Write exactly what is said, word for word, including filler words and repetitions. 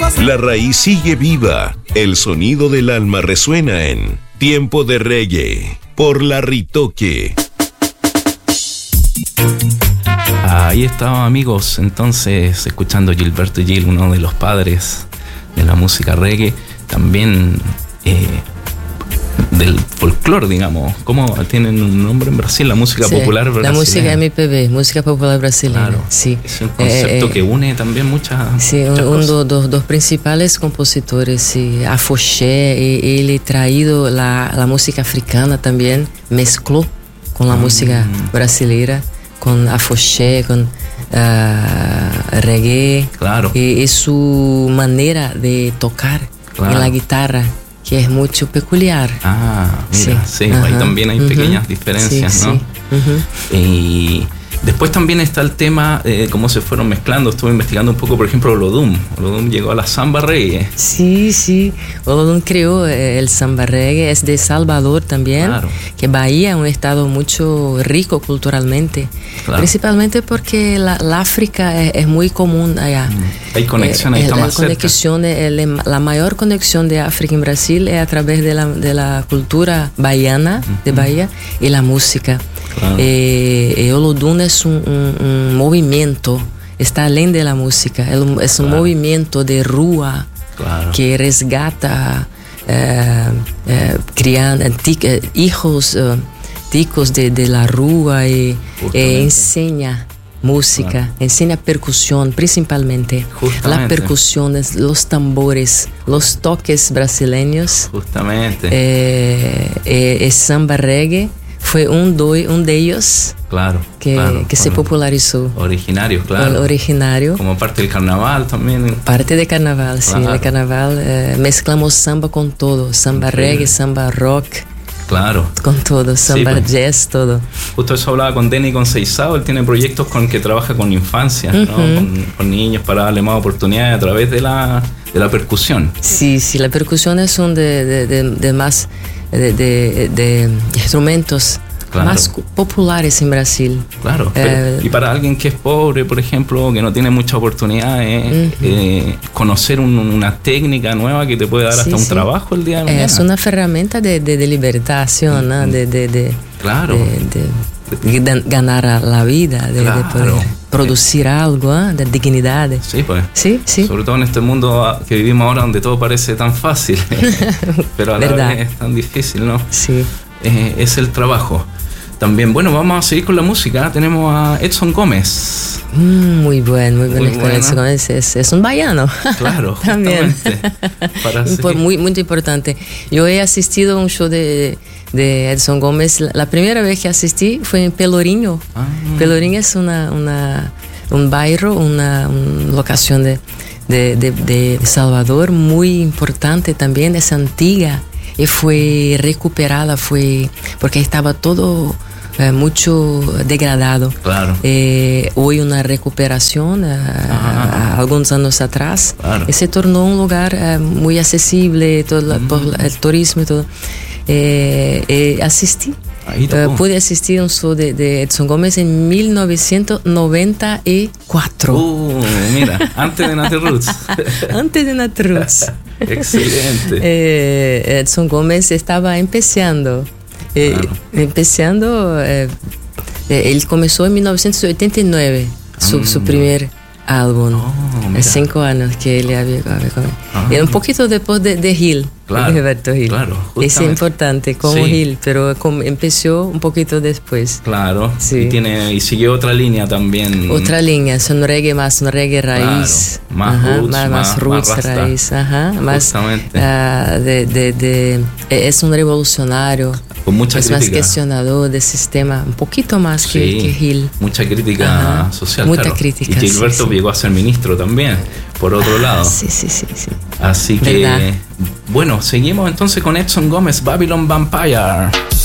La raíz sigue viva, el sonido del alma resuena en Tiempo de Reggae, por Larry Toque. Ahí estaba, amigos, entonces escuchando Gilberto Gil, uno de los padres de la música reggae, también eh, del folclore, digamos. ¿Cómo tienen un nombre en Brasil? La música sí, popular brasileña. La música M P B, música popular brasileña. Claro, sí. Es un concepto eh, que une también muchas. Sí, muchas un dos do, do principales compositores, sí, Afoxé, y, él ha traído la, la música africana también, mezcló con la mm. música brasileira, con Afoxé, con uh, reggae. Claro. Y, y su manera de tocar claro. en la guitarra, que es mucho peculiar. Ah, mira, sí, sí ahí también hay uh-huh. pequeñas diferencias, sí, ¿no? Sí. Uh-huh. Y después también está el tema, eh, cómo se fueron mezclando. Estuve investigando un poco, por ejemplo, Olodum. Olodum llegó a la samba reggae. Sí, sí. Olodum creó el samba reggae. Es de Salvador también. Claro. Que Bahía es un estado mucho rico culturalmente. Claro. Principalmente porque la, la África es, es muy común allá. Hay conexión, ahí eh, está la más conexión cerca. De, la mayor conexión de África en Brasil es a través de la, de la cultura baiana, uh-huh. de Bahía, y la música. Claro. Eh, eh, Olodum es un, un, un movimiento, está além de la música, es un, es un claro. movimiento de rúa claro. que resgata eh, eh, crian, tic, eh, hijos eh, ticos de, de la rúa y eh, enseña música, claro. enseña percusión principalmente. Justamente. Las percusiones, los tambores, los toques brasileños. Justamente. Eh, eh, el samba reggae fue un, do, un de ellos claro, que, claro, que se popularizó. Originario, claro. El originario. Como parte del carnaval también. Parte del carnaval, claro. sí. El carnaval eh, mezclamos samba con todo. Samba Increíble. reggae, samba rock. Claro. Con todo, samba sí, pues, jazz, todo. Justo eso hablaba con Denny Conceizao. Él tiene proyectos con que trabaja con infancia, uh-huh. ¿no? con, con niños para darle más oportunidades a través de la, de la percusión. Sí, sí, las percusiones son de, de, de, de más de, de, de instrumentos claro. más populares en Brasil. Claro. Eh, y para alguien que es pobre, por ejemplo, que no tiene muchas oportunidades, uh-huh. eh, conocer un, una técnica nueva que te puede dar sí, hasta un sí. trabajo el día de mañana. Es una herramienta de, de, de libertación, uh-huh. ¿no? de, de, de, claro. de, de, de ganar la vida, de, claro. de poder producir eh. algo, ¿eh? De dignidad. Sí, pues. Sí, sí. Sobre todo en este mundo que vivimos ahora donde todo parece tan fácil, pero a la ¿verdad? vez es tan difícil, ¿no? Sí. Eh, es el trabajo. También, bueno, vamos a seguir con la música. Tenemos a Edson Gómez. Mm, muy bueno, muy bueno. Muy Edson Gómez es, es un baiano. Claro, también. Para muy, muy importante. Yo he asistido a un show de, de Edson Gómez. La, la primera vez que asistí fue en Pelourinho. Ah. Pelourinho es una, una, un bairro, una, una locación de, de, de, de Salvador muy importante también, es antigua. Y fue recuperada, fue porque estaba todo eh, mucho degradado. Claro. Eh, hoy una recuperación eh, a, a algunos años atrás. Claro. Y se tornó un lugar eh, muy accesible todo, mm. por el turismo y todo. Eh, eh, asistí. Uh, pude asistir a un show de, de Edson Gómez en mil novecientos noventa y cuatro. Uh, mira, antes de Nat Roots. Antes de Nat Roots. Excelente. Eh, Edson Gómez estaba empezando. Eh, claro. Empezando. Eh, él comenzó en mil novecientos ochenta y nueve, su, mm. su primer álbum. Oh, cinco años que él había, había ah. Era un poquito después de, de Gil. Claro, Gilberto Gil. Claro, es importante como sí. Gil, pero como empezó un poquito después. Claro, sí. y tiene y siguió otra línea también. Otra línea, son reggae más, un reggae raíz, claro, más ajá, roots, más, más roots, más raíz, ajá, más uh, de, de, de, es un revolucionario. Con mucha es crítica. Más cuestionador del sistema, un poquito más sí, que, que Gil. Mucha crítica ajá, social, mucha claro. crítica. Y Gilberto sí, sí. llegó a ser ministro también, por otro ah, lado. Sí, sí, sí, sí. Así que, ¿verdad? Bueno, seguimos entonces con Edson Gómez, Babylon Vampire.